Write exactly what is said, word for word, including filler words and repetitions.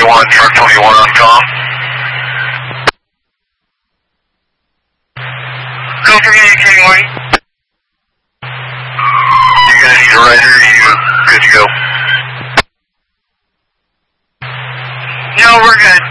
twenty-one, truck twenty-one on call. Go communicating one. You gonna need a rider, or you good to go? No, we're good.